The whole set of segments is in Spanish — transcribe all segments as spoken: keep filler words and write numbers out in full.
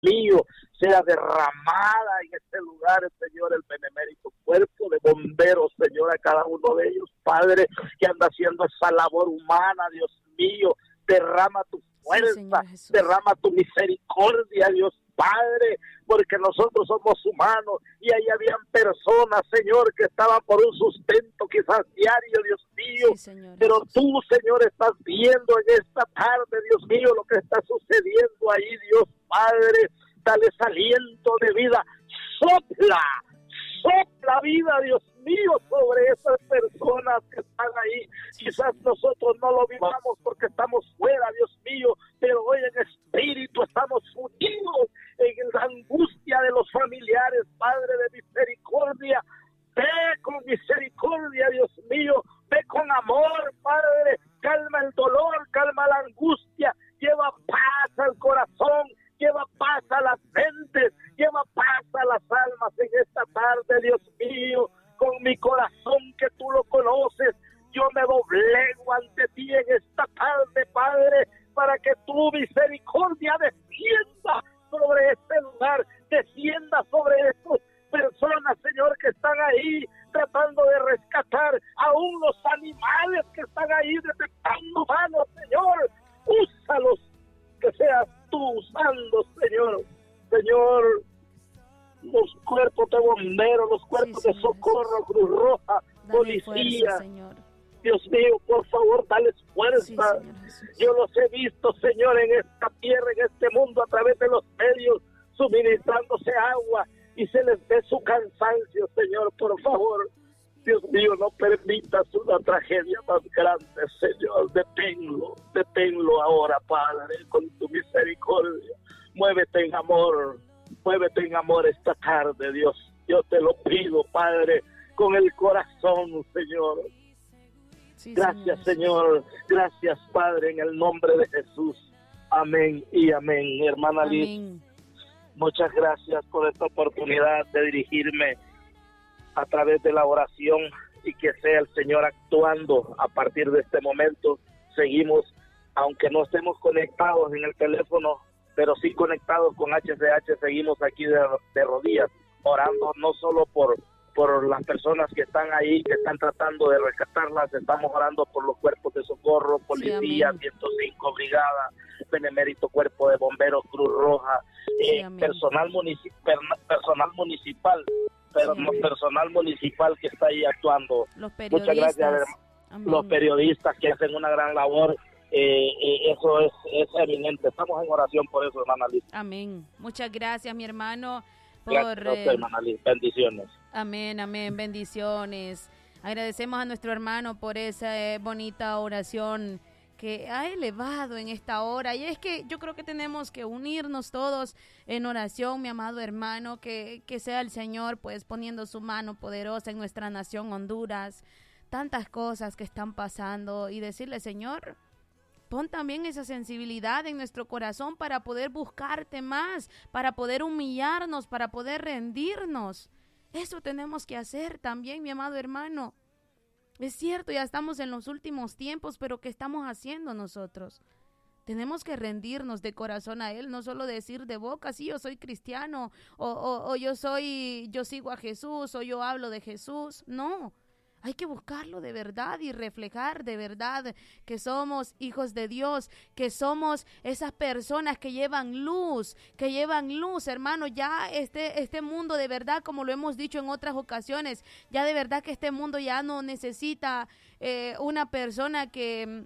mío, sea derramada en este lugar, Señor, el benemérito cuerpo de bomberos, Señor, a cada uno de ellos, Padre, que anda haciendo esa labor humana, Dios mío, derrama tu fuerza, sí, derrama tu misericordia, Dios Padre, porque nosotros somos humanos y ahí habían personas, Señor, que estaban por un sustento quizás diario, Dios mío, sí, Señor, pero Jesús. Tú, Señor, estás viendo en esta tarde, Dios mío, lo que está sucediendo ahí, Dios Padre, dale aliento de vida, sopla, sopla vida, Dios mío, sobre esas personas que están ahí. Quizás nosotros no lo vivamos porque estamos fuera, Dios mío, pero hoy en espíritu estamos unidos en la angustia de los familiares, Padre de misericordia. Ve con misericordia, Dios mío, ve con amor, Padre, calma el dolor, calma la angustia, lleva paz al corazón, lleva paz a las mentes, lleva paz a las almas en esta tarde, Dios mío, con mi corazón que tú lo conoces, yo me doblego ante ti en esta tarde, Padre, para que tu misericordia descienda sobre este lugar, descienda sobre estas personas, Señor, que están ahí tratando de rescatar aún los animales que están ahí detectando manos, Señor, úsalos, que seas tú usando, Señor, Señor, los cuerpos de bomberos, los cuerpos sí, de socorro, Jesús. Cruz Roja, dale policía, fuerza, Dios mío, por favor, dales fuerza. Sí, yo los he visto, Señor, en esta tierra, en este mundo, a través de los medios, suministrándose agua, y se les ve su cansancio, Señor, por favor, Dios mío, no permitas una tragedia más grande, Señor, deténlo, deténlo ahora, Padre, con tu misericordia, muévete en amor, muévete en amor esta tarde, Dios, yo te lo pido, Padre, con el corazón, Señor. Sí, gracias, Señor. Señor, gracias, Padre, en el nombre de Jesús, amén y amén. Hermana Liz, muchas gracias por esta oportunidad de dirigirme a través de la oración y que sea el Señor actuando a partir de este momento. Seguimos, aunque no estemos conectados en el teléfono, pero sí conectados con H C H, seguimos aquí de, de rodillas, orando no solo por, por las personas que están ahí, que están tratando de rescatarlas, estamos orando por los cuerpos de socorro, policía, sí, ciento cinco Brigada, Benemérito Cuerpo de Bomberos, Cruz Roja, sí, eh, personal, munici- per- personal municipal, pero sí, no, personal municipal que está ahí actuando. Los periodistas. Muchas gracias, los periodistas que hacen una gran labor. Eh, eh, eso es, es eminente. Estamos en oración por eso, hermana Liz. Amén. Muchas gracias, mi hermano. Por, gracias a usted, eh, hermana Liz. Bendiciones. Amén, amén. Bendiciones. Agradecemos a nuestro hermano por esa eh, bonita oración que ha elevado en esta hora. Y es que yo creo que tenemos que unirnos todos en oración, mi amado hermano, que, que sea el Señor pues poniendo su mano poderosa en nuestra nación Honduras. Tantas cosas que están pasando y decirle, Señor, pon también esa sensibilidad en nuestro corazón para poder buscarte más, para poder humillarnos, para poder rendirnos. Eso tenemos que hacer también, mi amado hermano. Es cierto, ya estamos en los últimos tiempos, pero ¿qué estamos haciendo nosotros? Tenemos que rendirnos de corazón a Él, no solo decir de boca, sí, yo soy cristiano, o, o, o yo soy, yo sigo a Jesús, o yo hablo de Jesús. No. Hay que buscarlo de verdad y reflejar de verdad que somos hijos de Dios, que somos esas personas que llevan luz, que llevan luz, hermano. Ya este, este mundo de verdad, como lo hemos dicho en otras ocasiones, ya de verdad que este mundo ya no necesita eh, una persona que...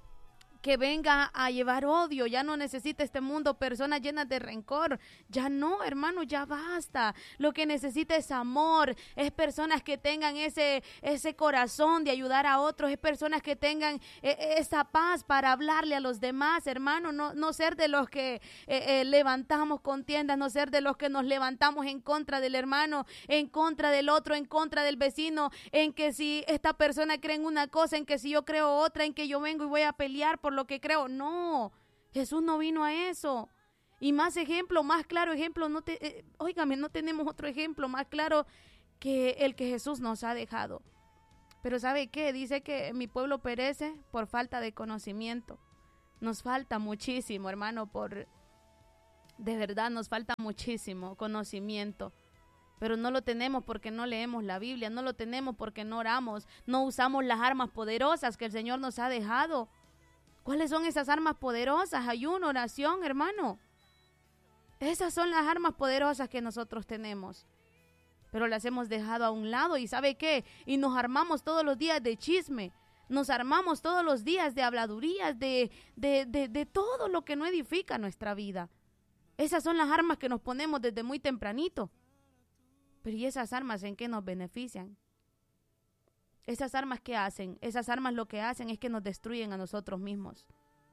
que venga a llevar odio, ya no necesita este mundo personas llenas de rencor, ya no, hermano, ya basta. Lo que necesita es amor, es personas que tengan ese, ese corazón de ayudar a otros, es personas que tengan eh, esa paz para hablarle a los demás, hermano, no, no ser de los que eh, eh, levantamos contiendas, no ser de los que nos levantamos en contra del hermano, en contra del otro, en contra del vecino, en que si esta persona cree en una cosa, en que si yo creo otra, en que yo vengo y voy a pelear por lo que creo. No, Jesús no vino a eso. Y más ejemplo, más claro ejemplo, no te, eh, óigame, no tenemos otro ejemplo más claro que el que Jesús nos ha dejado. Pero ¿sabe qué? Dice que mi pueblo perece por falta de conocimiento. Nos falta muchísimo, hermano, por De verdad nos falta muchísimo conocimiento, pero no lo tenemos porque no leemos la Biblia, no lo tenemos porque no oramos, no usamos las armas poderosas que el Señor nos ha dejado. ¿Cuáles son esas armas poderosas? Ayuno, oración, hermano. Esas son las armas poderosas que nosotros tenemos, pero las hemos dejado a un lado. ¿Y sabe qué? Y nos armamos todos los días de chisme, nos armamos todos los días de habladurías, de, de, de, de todo lo que no edifica nuestra vida. Esas son las armas que nos ponemos desde muy tempranito. Pero ¿y esas armas en qué nos benefician? ¿Esas armas qué hacen? Esas armas lo que hacen es que nos destruyen a nosotros mismos.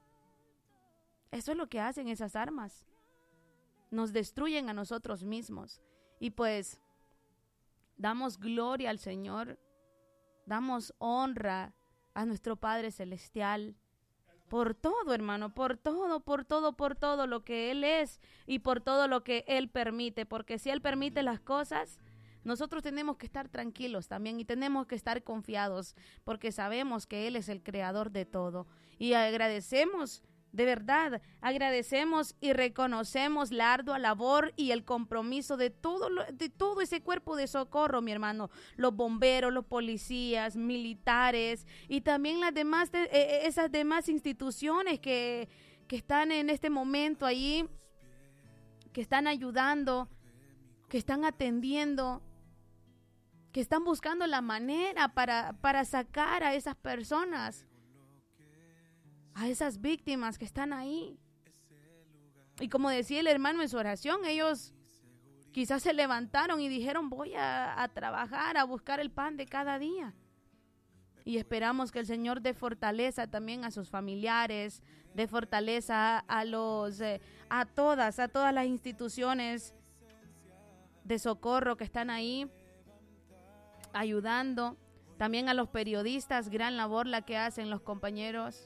Eso es lo que hacen esas armas. Nos destruyen a nosotros mismos. Y pues damos gloria al Señor, damos honra a nuestro Padre Celestial por todo, hermano, por todo, por todo, por todo lo que Él es y por todo lo que Él permite, porque si Él permite las cosas, nosotros tenemos que estar tranquilos también y tenemos que estar confiados, porque sabemos que Él es el creador de todo. Y agradecemos, de verdad, agradecemos y reconocemos la ardua labor y el compromiso de todo, lo, de todo ese cuerpo de socorro, mi hermano, los bomberos, los policías, militares y también las demás, de, eh, esas demás instituciones que, que están en este momento ahí, que están ayudando, que están atendiendo, que están buscando la manera para, para sacar a esas personas, a esas víctimas que están ahí. Y como decía el hermano en su oración, ellos quizás se levantaron y dijeron, voy a, a trabajar, a buscar el pan de cada día. Y esperamos que el Señor dé fortaleza también a sus familiares, dé fortaleza a los, eh, a todas, a todas las instituciones de socorro que están ahí ayudando. También a los periodistas, gran labor la que hacen los compañeros.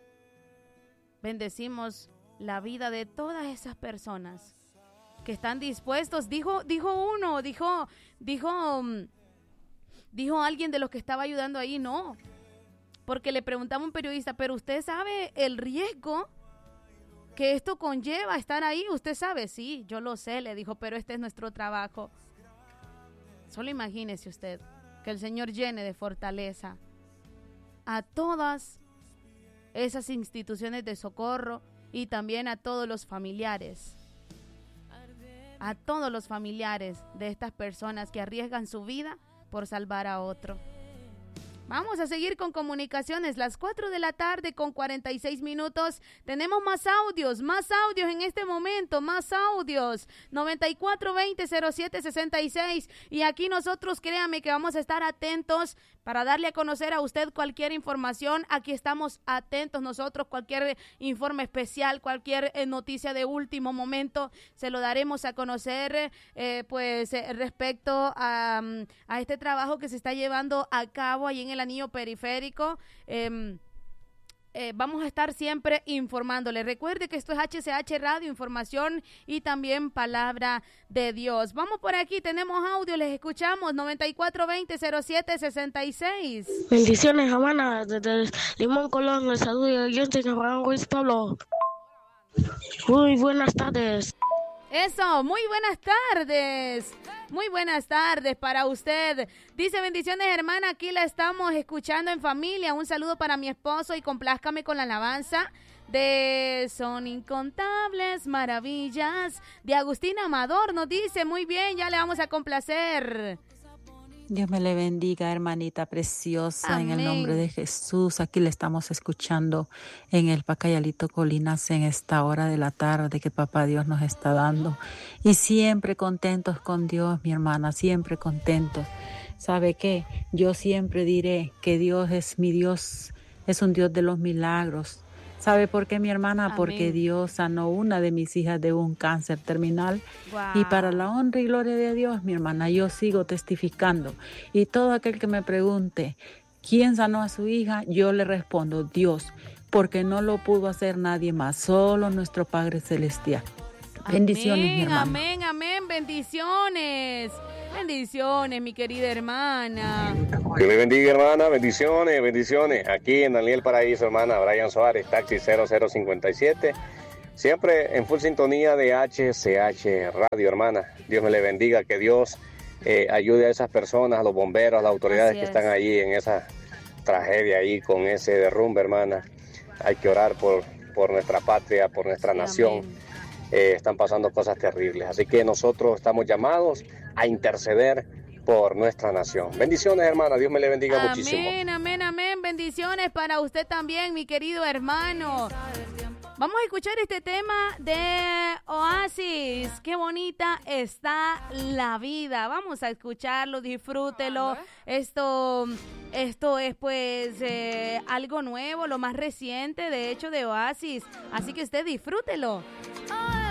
Bendecimos la vida de todas esas personas que están dispuestos. Dijo, dijo uno, dijo, dijo, dijo alguien de los que estaba ayudando ahí, no, porque le preguntaba a un periodista, pero usted sabe el riesgo que esto conlleva estar ahí. Usted sabe, sí, yo lo sé, le dijo, pero este es nuestro trabajo. Solo imagínese usted que el Señor llene de fortaleza a todas esas instituciones de socorro y también a todos los familiares, a todos los familiares de estas personas que arriesgan su vida por salvar a otro. Vamos a seguir con comunicaciones, las cuatro de la tarde con cuarenta y seis minutos. Tenemos más audios, más audios en este momento, más audios. noventa y cuatro veinte cero siete sesenta y seis. Y aquí nosotros, créame que vamos a estar atentos para darle a conocer a usted cualquier información. Aquí estamos atentos nosotros, cualquier informe especial, cualquier eh, noticia de último momento, se lo daremos a conocer eh, pues eh, respecto a, a este trabajo que se está llevando a cabo ahí en el anillo periférico. Eh, eh, vamos a estar siempre informándole. Recuerde que esto es H C H Radio, información y también palabra de Dios. Vamos por aquí, tenemos audio, les escuchamos. Noventa y cuatro veinte cero siete sesenta y seis. Bendiciones, hermana, desde Limón, Colón, el saludo y oyente de Juan Luis Pablo. Muy buenas tardes. Eso, muy buenas tardes. Muy buenas tardes para usted. Dice, bendiciones, hermana, aquí la estamos escuchando en familia. Un saludo para mi esposo y complázcame con la alabanza de Son Incontables Maravillas de Agustín Amador. Nos dice, muy bien, ya le vamos a complacer. Dios me le bendiga, hermanita preciosa. Amén. En el nombre de Jesús. Aquí le estamos escuchando en el Pacayalito Colinas en esta hora de la tarde que Papá Dios nos está dando. Y siempre contentos con Dios, mi hermana, siempre contentos. ¿Sabe qué? Yo siempre diré que Dios es mi Dios, es un Dios de los milagros. ¿Sabe por qué, mi hermana? Amén. Porque Dios sanó una de mis hijas de un cáncer terminal. Wow. Y para la honra y gloria de Dios, mi hermana, yo sigo testificando. Y todo aquel que me pregunte, ¿quién sanó a su hija? Yo le respondo, Dios, porque no lo pudo hacer nadie más, solo nuestro Padre Celestial. Amén, bendiciones, mi hermana. Amén, amén, bendiciones. Bendiciones, mi querida hermana. Que le bendiga, hermana. Bendiciones, bendiciones. Aquí en Daniel Paraíso, hermana. Brian Suárez, taxi cero cero cincuenta y siete. Siempre en full sintonía de H C H Radio, hermana. Dios me le bendiga, que Dios eh, ayude a esas personas, a los bomberos, a las autoridades que están allí en esa tragedia ahí con ese derrumbe, hermana. Hay que orar por, por nuestra patria, por nuestra sí, nación. Eh, están pasando cosas terribles. Así que nosotros estamos llamados a interceder por nuestra nación. Bendiciones, hermana. Dios me le bendiga amén, muchísimo. Amén, amén, amén. Bendiciones para usted también, mi querido hermano. Vamos a escuchar este tema de Oasis. Qué bonita está la vida. Vamos a escucharlo, disfrútelo. Esto, esto es pues eh, algo nuevo, lo más reciente de hecho de Oasis. Así que usted disfrútelo.